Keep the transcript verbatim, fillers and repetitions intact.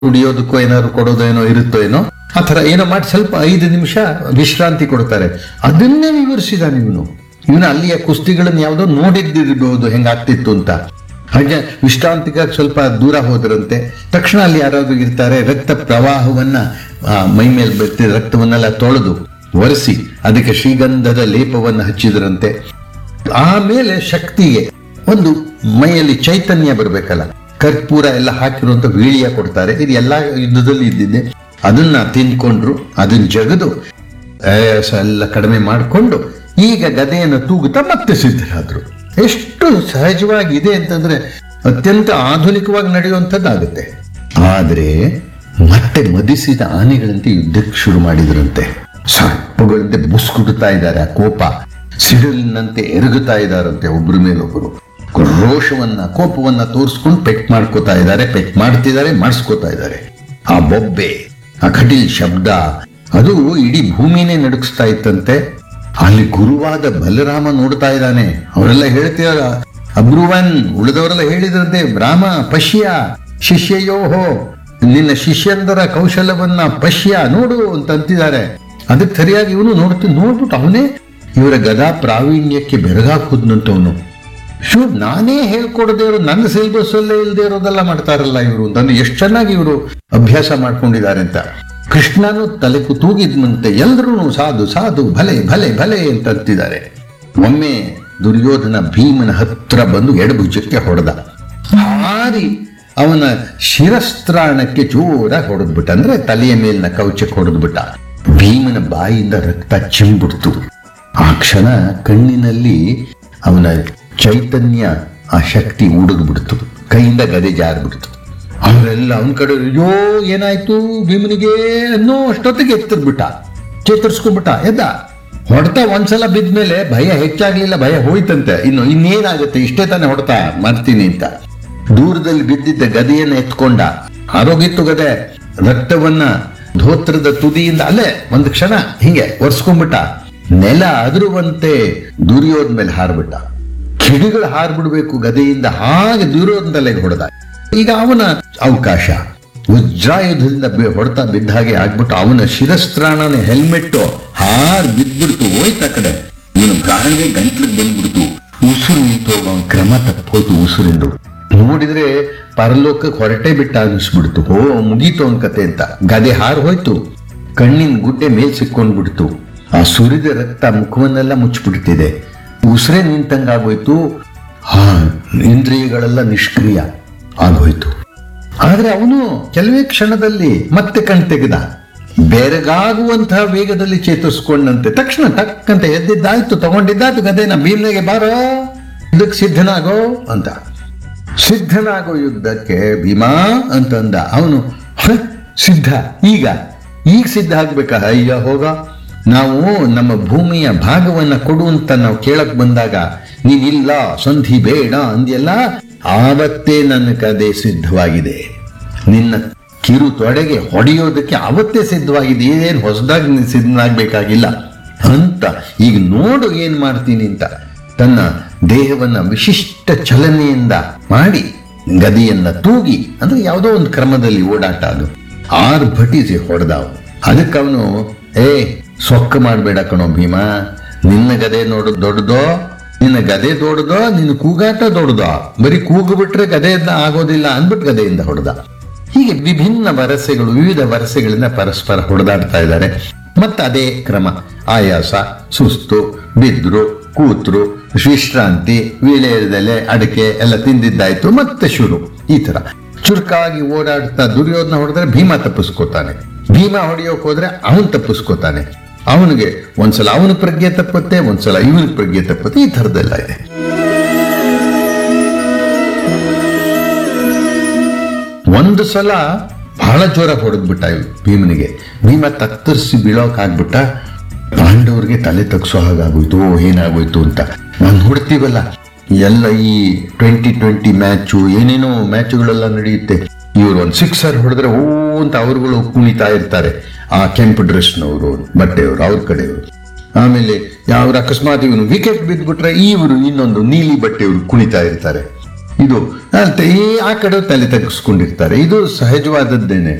ಕುಡಿಯೋದಕ್ಕೋ ಏನಾದ್ರು ಕೊಡೋದೋ ಏನೋ ಇರುತ್ತೋ ಏನೋ ಆ ತರ ಏನೋ ಮಾಡಿ ಸ್ವಲ್ಪ ಐದು ನಿಮಿಷ ವಿಶ್ರಾಂತಿ ಕೊಡ್ತಾರೆ. ಅದನ್ನೇ ವಿವರಿಸಿದ ಇವನು ಇವನು ಅಲ್ಲಿಯ ಕುಸ್ತಿಗಳನ್ನ ಯಾವ್ದೋ ನೋಡಿದ್ದಿರ್ಬೋದು ಹೆಂಗಾಗ್ತಿತ್ತು ಅಂತ. ಹಾಗೆ ವಿಶ್ರಾಂತಿಗಾಗಿ ಸ್ವಲ್ಪ ದೂರ ಹೋದ್ರಂತೆ. ತಕ್ಷಣ ಅಲ್ಲಿ ಯಾರಾದ್ರೂ ಇರ್ತಾರೆ, ರಕ್ತ ಪ್ರವಾಹವನ್ನ ಮೈ ಮೇಲೆ ಬರ್ತಿ ರಕ್ತವನ್ನೆಲ್ಲ ತೊಳೆದು ಒರೆಸಿ ಅದಕ್ಕೆ ಶ್ರೀಗಂಧದ ಲೇಪವನ್ನು ಹಚ್ಚಿದ್ರಂತೆ. ಆಮೇಲೆ ಶಕ್ತಿಗೆ ಒಂದು ಮೈಯಲ್ಲಿ ಚೈತನ್ಯ ಬರ್ಬೇಕಲ್ಲ, ಕರ್ಪೂರ ಎಲ್ಲ ಹಾಕಿರುವಂತ ವೀಳ್ಯ ಕೊಡ್ತಾರೆ. ಇದು ಎಲ್ಲಾ ಯುದ್ಧದಲ್ಲಿ ಇದ್ದಿದ್ದೆ. ಅದನ್ನ ತಿನ್ಕೊಂಡ್ರು, ಅದನ್ನ ಜಗದು ಆಯಾಸ ಎಲ್ಲ ಕಡಿಮೆ ಮಾಡಿಕೊಂಡು ಈಗ ಗದೆಯನ್ನು ತೂಗುತ್ತಾ ಮತ್ತೆ ಸಿದ್ಧರಾದ್ರು. ಎಷ್ಟು ಸಹಜವಾಗಿದೆ ಅಂತಂದ್ರೆ ಅತ್ಯಂತ ಆಧುನಿಕವಾಗಿ ನಡೆಯುವಂಥದ್ದಾಗುತ್ತೆ. ಆದ್ರೆ ಮತ್ತೆ ಮದಿಸಿದ ಆನೆಗಳಂತೆ ಯುದ್ಧಕ್ಕೆ ಶುರು ಮಾಡಿದ್ರಂತೆ. ಸರ್ಪಗಳಂತೆ ಬುಸ್ಕುಡುತ್ತಾ ಇದ್ದಾರೆ, ಆ ಕೋಪ ಸಿಡಿಲಿನಂತೆ ಎರಗುತ್ತಾ ಇದ್ದಾರಂತೆ ಒಬ್ಬರ ಮೇಲೊಬ್ಬರು. ರೋಷವನ್ನ ಕೋಪವನ್ನ ತೋರಿಸ್ಕೊಂಡು ಪೆಟ್ ಮಾಡ್ಕೋತಾ ಇದ್ದಾರೆ, ಪೆಟ್ ಮಾಡ್ತಿದ್ದಾರೆ, ಮಾಡಿಸ್ಕೋತಾ ಇದ್ದಾರೆ. ಆ ಬೊಬ್ಬೆ, ಆ ಕಟೀಲ್ ಶಬ್ದ ಅದು ಇಡೀ ಭೂಮಿನೇ ನಡುಗಿಸ್ತಾ ಇತ್ತಂತೆ. ಅಲ್ಲಿ ಗುರುವಾದ ಬಲರಾಮ ನೋಡ್ತಾ ಇದ್ದಾನೆ. ಅವರೆಲ್ಲ ಹೇಳ್ತಿದಾರ ಅಬ್ರುವನ್, ಉಳಿದವರೆಲ್ಲ ಹೇಳಿದ್ರಂತೆ ರಾಮ ಪಶ್ಯ ಶಿಷ್ಯಯೋಹೋ, ನಿನ್ನ ಶಿಷ್ಯಂದರ ಕೌಶಲವನ್ನ ಪಶ್ಯ ನೋಡು ಅಂತ ಅಂತಿದ್ದಾರೆ. ಅದಕ್ಕೆ ಸರಿಯಾಗಿ ಇವನು ನೋಡ್ತಿ ನೋಡ್ಬಿಟ್ಟು ಅವನೇ ಇವರ ಗದಾ ಪ್ರಾವೀಣ್ಯಕ್ಕೆ ಬೆರಗಾಕುದ್ನಂತವನು. ಶೂ ನಾನೇ ಹೇಳ್ಕೊಡದೇ ಇರೋ ನನ್ನ ಸಿಲೆಬಸ್ ಅಲ್ಲೇ ಇಲ್ಲದೆ ಇರೋದೆಲ್ಲ ಮಾಡ್ತಾರಲ್ಲ ಇವರು ಅಂತ ಎಷ್ಟು ಚೆನ್ನಾಗಿ ಇವರು ಅಭ್ಯಾಸ ಮಾಡ್ಕೊಂಡಿದ್ದಾರೆ ಅಂತ. ಕೃಷ್ಣನು ತಲೆ ತೂಗಿದ್ನಂತೆ, ಎಲ್ರೂ ಸಾಧು ಸಾಧು ಭಲೆ ಭಲೆ ಭಲೆ ಅಂತ ಅಂತಿದ್ದಾರೆ. ಒಮ್ಮೆ ದುರ್ಯೋಧನ ಭೀಮನ ಹತ್ರ ಬಂದು ಎಡಭುಜಕ್ಕೆ ಹೊಡೆದ. ಹಾರಿ ಅವನ ಶಿರಸ್ತ್ರಾಣಕ್ಕೆ ಜೋರಾಗಿ ಹೊಡೆದ್ಬಿಟ್ಟ, ಅಂದ್ರೆ ತಲೆಯ ಮೇಲಿನ ಕವಚಕ್ಕೆ ಹೊಡೆದ್ಬಿಟ್ಟ. ಭೀಮನ ಬಾಯಿಯಿಂದ ರಕ್ತ ಚಿಂಬಿಡ್ತು. ಆ ಕ್ಷಣ ಕಣ್ಣಿನಲ್ಲಿ ಅವನ ಚೈತನ್ಯ, ಆ ಶಕ್ತಿ ಉಡುಗ್ಬಿಡ್ತು, ಕೈಯಿಂದ ಗದೆ ಜಾರ್ಬಿಡ್ತು. ಅವರೆಲ್ಲ ಅವನ ಕಡೆ ಅಯ್ಯೋ ಏನಾಯ್ತು ಭೀಮನಿಗೆ ಅನ್ನೋ ಅಷ್ಟೊತ್ತಿಗೆ ಎತ್ತರ್ಬಿಟ್ಟ, ಚೇತರಿಸ್ಕೊಂಡ್ಬಿಟ್ಟ, ಎದ್ದ. ಹೊಡ್ತಾ ಒಂದ್ಸಲ ಬಿದ್ಮೇಲೆ ಭಯ ಹೆಚ್ಚಾಗ್ಲಿಲ್ಲ, ಭಯ ಹೋಯ್ತಂತೆ. ಇನ್ನು ಇನ್ನೇನಾಗುತ್ತೆ, ಇಷ್ಟೇ ತಾನೇ ಹೊಡ್ತಾ ಮಾಡ್ತೀನಿ ಅಂತ ದೂರದಲ್ಲಿ ಬಿದ್ದಿದ್ದ ಗದೆಯನ್ನ ಎತ್ಕೊಂಡ. ಆರೋಗಿತ್ತು ಗದೆ, ರಕ್ತವನ್ನ ಧೋತ್ರದ ತುದಿಯಿಂದ ಅಲ್ಲೇ ಒಂದು ಕ್ಷಣ ಹೀಗೆ ಒರೆಸ್ಕೊಂಡ್ಬಿಟ್ಟ. ನೆಲ ಅದುರುವಂತೆ ದುರ್ಯೋಧನ ಮೇಲೆ ಹಾರ್ಬಿಟ್ಟ. ಕಿಡಿಗಳು ಹಾರ್ಬಿಡ್ಬೇಕು ಗದೆಯಿಂದ, ಹಾಗೆ ದುರ್ಯೋಧನ ತಲೆಗೆ ಹೊಡೆದ. ಈಗ ಅವನ ಅವಕಾಶ ವಜ್ರಾಯುಧದಿಂದ ಹೊಡೆತ ಬಿದ್ದ ಹಾಗೆ ಆಗ್ಬಿಟ್ಟು ಅವನ ಶಿರಸ್ತ್ರಾಣನ ಹೆಲ್ಮೆಟ್ ಹಾರ್ ಬಿದ್ಬಿಡ್ತು, ಹೋಯ್ತ ಕಡೆ. ಇವನು ಪ್ರಾಣವೇ ಗಂಟ್ಲಿಗೆ ಬಂದ್ಬಿಡ್ತು, ಉಸಿರು ನಿಂತು ಅವನ ಕ್ರಮ ತಪ್ಪೋಯ್ತು ಉಸಿರಿಂದು. ನೋಡಿದ್ರೆ ಪರಲೋಕಕ್ಕೆ ಹೊರಟೆ ಬಿಟ್ಟ ಅನಿಸ್ಬಿಡ್ತು. ಓ ಮುಗೀತು ಅವನ ಕತೆ ಅಂತ. ಗದೆ ಹಾರ್ ಹೋಯ್ತು, ಕಣ್ಣಿನ ಗುಡ್ಡೆ ಮೇಲ್ ಸಿಕ್ಕೊಂಡ್ಬಿಡ್ತು. ಆ ಸುರಿದ ರಕ್ತ ಮುಖವನ್ನೆಲ್ಲ ಮುಚ್ಚಿಬಿಡ್ತಿದೆ, ಉಸಿರೇ ನಿಂತಂಗಾಗೋಯ್ತು. ಹಾ ಇಂದ್ರಿಯಗಳೆಲ್ಲ ನಿಷ್ಕ್ರಿಯ ಆಗೋಯ್ತು. ಆದ್ರೆ ಅವನು ಕೆಲವೇ ಕ್ಷಣದಲ್ಲಿ ಮತ್ತೆ ಕಣ್ ತೆಗೆದ, ಬೆರಗಾಗುವಂತಹ ವೇಗದಲ್ಲಿ ಚೇತರಿಸ್ಕೊಂಡಂತೆ. ತಕ್ಷಣ ಟಕ್ಕಂತ ಎದ್ದಿದ್ದಾಯ್ತು, ತಗೊಂಡಿದ್ದಾಯ್ತು ಗದೆನ. ಭೀಮನಿಗೆ ಬಾರೋ ಯುದ್ಧಕ್ಕೆ ಸಿದ್ಧನಾಗೋ ಅಂತ. ಸಿದ್ಧನಾಗೋ ಯುದ್ಧಕ್ಕೆ ಭೀಮಾ ಅಂತಂದ ಅವನು. ಸಿದ್ಧ, ಈಗ ಈಗ ಸಿದ್ಧ ಆಗ್ಬೇಕಾ? ಅಯ್ಯ ಹೋಗ, ನಾವು ನಮ್ಮ ಭೂಮಿಯ ಭಾಗವನ್ನ ಕೊಡು ಅಂತ ನಾವು ಕೇಳಕ್ ಬಂದಾಗ ನೀನಿಲ್ಲ ಸಂಧಿ ಬೇಡ ಅಂದ್ಯಲ್ಲ, ಆವತ್ತೇ ನನ್ನ ಕದೆ ಸಿದ್ಧವಾಗಿದೆ. ನಿನ್ನ ಕಿರು ತೊಡೆಗೆ ಹೊಡೆಯೋದಕ್ಕೆ ಆವತ್ತೇ ಸಿದ್ಧವಾಗಿದೆ, ಏನ್ ಹೊಸದಾಗಿ ನೀನು ಸಿದ್ಧನಾಗ್ಬೇಕಾಗಿಲ್ಲ ಅಂತ. ಈಗ ನೋಡು ಏನ್ ಮಾಡ್ತೀನಿ ಅಂತ ತನ್ನ ದೇಹವನ್ನ ವಿಶಿಷ್ಟ ಚಲನೆಯಿಂದ ಮಾಡಿ ಗದಿಯನ್ನ ತೂಗಿ, ಅಂದ್ರೆ ಯಾವುದೋ ಒಂದು ಕ್ರಮದಲ್ಲಿ ಓಡಾಟ, ಅದು ಆರ್ಭಟಿಸಿ ಹೊಡೆದ. ಅದಕ್ಕೆ ಅವನು ಏ ಸೊಕ್ಕ ಮಾಡ್ಬೇಡ ಕಣೋ ಭೀಮ, ನಿನ್ನ ಗದೆ ನೋಡು ದೊಡ್ಡದೋ, ನಿನ್ನ ಗದೆ ದೊಡ್ಡದೋ, ನಿನ್ನ ಕೂಗಾಟ ದೊಡ್ಡದೋ, ಬರೀ ಕೂಗು ಬಿಟ್ರೆ ಗದೆಯಿಂದ ಆಗೋದಿಲ್ಲ ಅಂದ್ಬಿಟ್ಟು ಗದೆಯಿಂದ ಹೊಡೆದ. ಹೀಗೆ ವಿಭಿನ್ನ ವರಸೆಗಳು, ವಿವಿಧ ವರಸೆಗಳಿಂದ ಪರಸ್ಪರ ಹೊಡೆದಾಡ್ತಾ ಇದ್ದಾರೆ. ಮತ್ತೆ ಅದೇ ಕ್ರಮ, ಆಯಾಸ, ಸುಸ್ತು, ಬಿದ್ರು, ಕೂತ್ರು, ವಿಶ್ರಾಂತಿ, ವೀಳ್ಯದೆಲೆ, ಅಡಿಕೆ ಎಲ್ಲ ತಿಂದಿದ್ದಾಯ್ತು, ಮತ್ತೆ ಶುರು. ಈ ತರ ಚುರುಕಾಗಿ ಓಡಾಡ್ತಾ ದುರ್ಯೋಧನ ಹೊಡೆದ್ರೆ ಭೀಮ ತಪ್ಪಿಸ್ಕೋತಾನೆ, ಭೀಮ ಹೊಡೆಯೋಕ್ ಹೋದ್ರೆ ಅವನ್ ತಪ್ಪಿಸ್ಕೋತಾನೆ. ಅವನಿಗೆ ಒಂದ್ಸಲ ಅವನ ಪ್ರಜ್ಞೆ ತಪ್ಪುತ್ತೆ, ಒಂದ್ಸಲ ಇವನ ಪ್ರಜ್ಞೆ ತಪ್ಪುತ್ತೆ. ಈ ಥರದ್ದೆಲ್ಲ ಇದೆ. ಒಂದು ಸಲ ಬಹಳ ಜೋರ ಹೊಡೆದ್ಬಿಟ್ಟ ಭೀಮನಿಗೆ. ಭೀಮ ತತ್ತರಿಸಿ ಬೀಳೋಕ್ ಆಗ್ಬಿಟ್ಟ. ಪಾಂಡವ್ರಿಗೆ ತಲೆ ತಗ್ಸೋ ಹಾಗಾಗೋಯ್ತು, ಏನಾಗೋಯ್ತು ಅಂತ. ನಾವು ನೋಡ್ತೀವಲ್ಲ ಎಲ್ಲ ಈ ಟ್ವೆಂಟಿ ಟ್ವೆಂಟಿ ಮ್ಯಾಚು, ಏನೇನೋ ಮ್ಯಾಚುಗಳೆಲ್ಲ ನಡೆಯುತ್ತೆ. ಇವರು ಒಂದು ಸಿಕ್ಸರ್ ಹೊಡೆದ್ರೆ ಓ ಅಂತ ಅವರುಗಳು ಕುಣಿತಾ ಇರ್ತಾರೆ, ಆ ಕೆಂಪು ಡ್ರೆಸ್ನವರು, ಬಟ್ಟೆಯವರು, ಅವ್ರ ಕಡೆಯವರು. ಆಮೇಲೆ ಯಾವ ಅಕಸ್ಮಾತ್ ಇವನು ವಿಕೆಟ್ ಬಿದ್ದುಬಿಟ್ರೆ ಇವರು ಇನ್ನೊಂದು ನೀಲಿ ಬಟ್ಟೆಯವರು ಕುಣಿತಾ ಇರ್ತಾರೆ. ಇದು ಆ, ಈ ಆ ಕಡೆ ತಲೆ ತಗ್ಗಿಸ್ಕೊಂಡಿರ್ತಾರೆ. ಇದು ಸಹಜವಾದದ್ದೇನೆ.